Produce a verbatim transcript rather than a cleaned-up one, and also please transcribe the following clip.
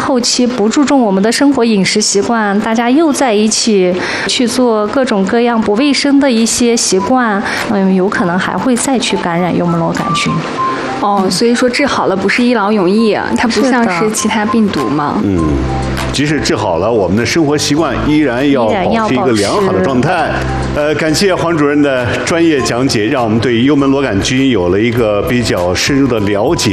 后期不注重我们的生活饮食习惯，大家又在一起去做各种各样不卫生的一些习惯，嗯，有可能还会再去感染幽门螺杆菌。 哦，所以说治好了不是一劳永逸，它不像是其他病毒嘛。 嗯，即使治好了，我们的生活习惯依然要保持一个良好的状态。呃，感谢黄主任的专业讲解，让我们对幽门螺杆菌有了一个比较深入的了解。